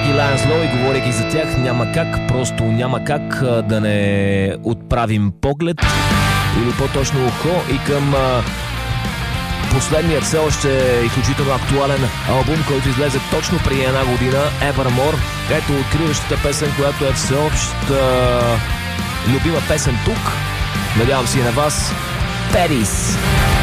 и Lions Law, и говорейки за тях, няма как, просто няма как да не отправим поглед или по-точно ухо и към последният все още изключително актуален албум, който излезе точно преди една година, Evermore. Ето откриващата песен, която е всеобща любима песен тук. Надявам се и на вас. Paris.